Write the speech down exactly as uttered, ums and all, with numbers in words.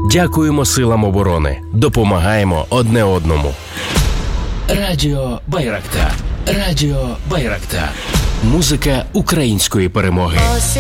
Дякуємо силам оборони. Допомагаємо одне одному. Радіо Байрактар. Радіо Байрактар. Музика української перемоги.